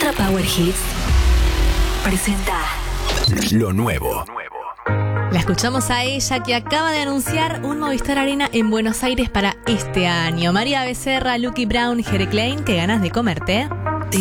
Ultra Power Hits presenta lo nuevo. La escuchamos a ella, que acaba de anunciar un Movistar Arena en Buenos Aires para este año. María Becerra, Lucky Brown, Jere Klein, ¿qué ganas de comerte?